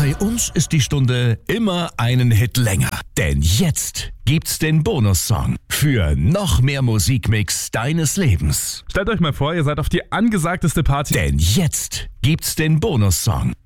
Bei uns ist die Stunde immer einen Hit länger. Denn jetzt gibt's den Bonussong für noch mehr Musikmix deines Lebens. Stellt euch mal vor, ihr seid auf die angesagteste Party. Denn jetzt gibt's den Bonussong